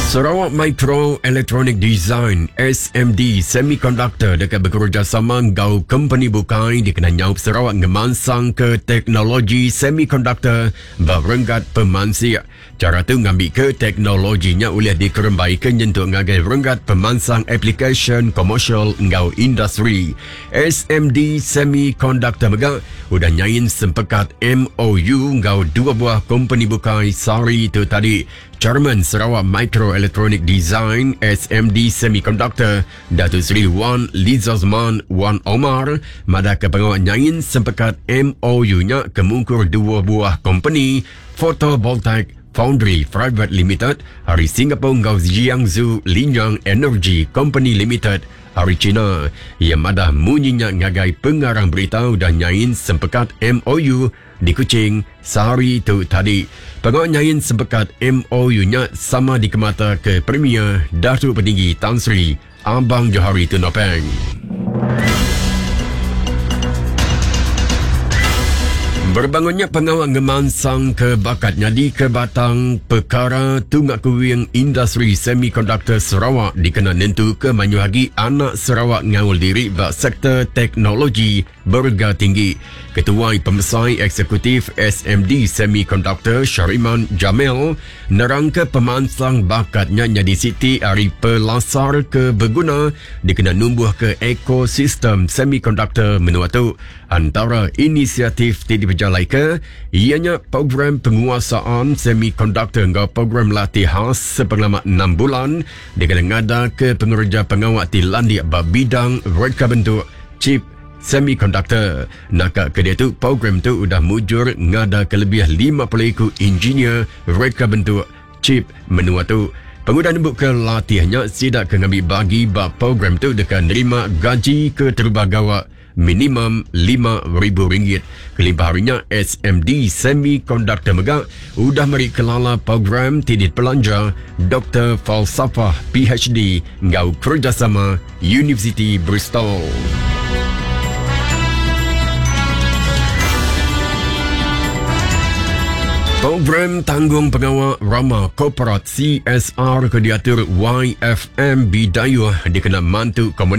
Sarawak Microelectronic Design SMD Semiconductor dekat bekerjasama ngau company bukai dikenal nyaup Sarawak ngemansang ke teknologi semiconductor berenggat pemansia. Cara tu ngambil ke teknologinya boleh dikerembaikan untuk ngagai renggat pemansang application commercial ngau industri. SMD Semiconductor mega udah nyain sempekat MOU ngau dua buah company bukai sari tu tadi. Chairman Sarawak Microelectronic Design SMD Semiconductor Datuk Seri Wan Lizazman Wan Omar mada ke pengawal nyain sempekat MOU-nya kemungkur dua buah company Photovoltaic Foundry Private Limited hari Singapore ngau Jiangsu Linyang Energy Company Limited hari China yang mada munyinya ngagai pengarang berita dan nyain sempekat MOU di Kuching sehari tu tadi. Pengawal nyain sempekat MOU-nya sama dikemata ke Premier Datuk Petinggi Tan Sri Abang Johari Tunopeng. Berbangunnya pengawal ngemansang ke bakatnya di kebatang perkara tunggak kuwing industri semiconductor Sarawak dikenal nentu ke manyuhagi anak Sarawak ngawal diri bak sektor teknologi berga tinggi. Ketua Pemesai Eksekutif SMD Semiconductor Syariman Jamil nerangka pemansang bakatnya nyadi siti hari pelasar ke berguna dikenal numbuh ke ekosistem semiconductor menua tu. Antara inisiatif tidak berjalai ke ianya program penguasaan semiconductor ngau program latih khas sepengalaman 6 bulan dengan ngada ke pengerja pengawal di landik bidang reka bentuk chip semiconductor. Nakak ke dia tu program tu udah mujur ngada kelebih 50 engineer reka bentuk chip menua tu. Pengguna nembuk ke latihnya sidak ke ngambil bagi bab program tu dekat nerima gaji ke terbagawa minimum RM5,000. Kelimpah harinya SMD Semiconductor Megak udah meri kelala program tidit pelanja Dr. Falsafah PhD ngau kerjasama University Bristol. Program tanggung pengawal Rama Korporat CSR ke diatur YFM Bidayuh dikenal mantu komunitas